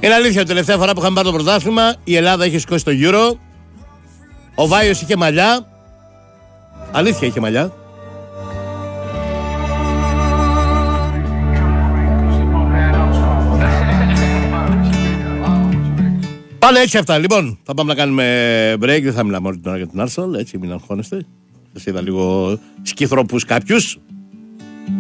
Είναι αλήθεια, την τελευταία φορά που είχαμε πάρει το πρωτάθλημα, η Ελλάδα είχε σηκώσει το Euro. Ο Βάιος είχε μαλλιά. Αλήθεια, είχε μαλλιά. Πάνε έτσι αυτά. Λοιπόν, θα πάμε να κάνουμε break. Δεν θα μιλάμε όλη την ώρα για την Arsenal. Έτσι, μην αγχώνεστε. Σας είδα λίγο σκυθροπούς κάποιους.